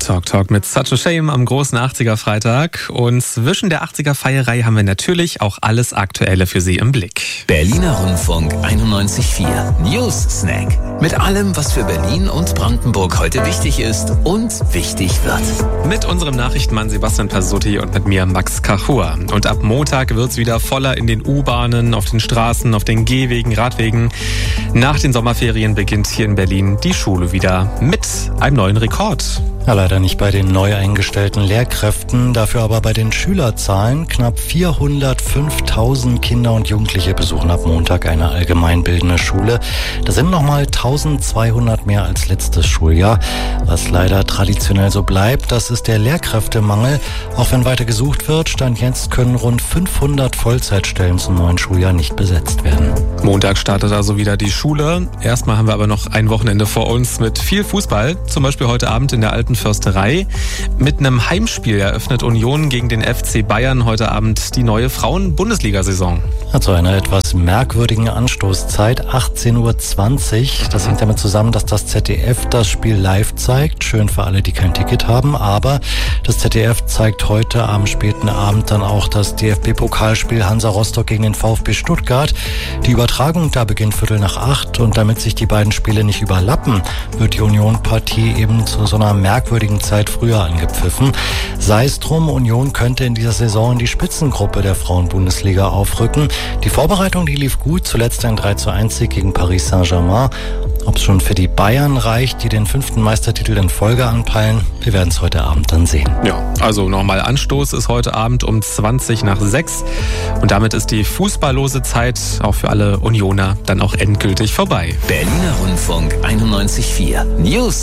Talk mit Such a Shame am großen 80er-Freitag. Und zwischen der 80er-Feierei haben wir natürlich auch alles Aktuelle für Sie im Blick. Berliner Rundfunk 91.4 News Snack. Mit allem, was für Berlin und Brandenburg heute wichtig ist und wichtig wird. Mit unserem Nachrichtenmann Sebastian Pasutti und mit mir Max Kachur. Und ab Montag wird's wieder voller in den U-Bahnen, auf den Straßen, auf den Gehwegen, Radwegen. Nach den Sommerferien beginnt hier in Berlin die Schule wieder mit einem neuen Rekord. Ja, leider nicht bei den neu eingestellten Lehrkräften, dafür aber bei den Schülerzahlen. Knapp 405.000 Kinder und Jugendliche besuchen ab Montag eine allgemeinbildende Schule. Das sind nochmal 1.200 mehr als letztes Schuljahr. Was leider traditionell so bleibt, das ist der Lehrkräftemangel. Auch wenn weiter gesucht wird, Stand jetzt können rund 500 Vollzeitstellen zum neuen Schuljahr nicht besetzt werden. Montag startet also wieder die Schule. Erstmal haben wir aber noch ein Wochenende vor uns mit viel Fußball. Zum Beispiel heute Abend in der Alten Försterei. Mit einem Heimspiel eröffnet Union gegen den FC Bayern heute Abend die neue Frauen-Bundesliga-Saison. Zu einer etwas merkwürdigen Anstoßzeit, 18.20 Uhr. Das hängt damit zusammen, dass das ZDF das Spiel live zeigt. Schön für alle, die kein Ticket haben. Aber das ZDF zeigt heute am späten Abend dann auch das DFB-Pokalspiel Hansa Rostock gegen den VfB Stuttgart. Die Übertragung da beginnt 7:45 und damit sich die beiden Spiele nicht überlappen, wird die Union-Partie eben zu so einer merkwürdigen Zeit früher angepfiffen. Sei es drum, Union könnte in dieser Saison in die Spitzengruppe der Frauen-Bundesliga aufrücken. Die Vorbereitung, die lief gut, zuletzt ein 3:1-Sieg gegen Paris Saint-Germain. Ob es schon für die Bayern reicht, die den 5. Meistertitel in Folge anpeilen, wir werden es heute Abend dann sehen. Ja, also nochmal Anstoß ist heute Abend um 6:20. Und damit ist die fußballlose Zeit auch für alle Unioner dann auch endgültig vorbei. Berliner Rundfunk 91.4 News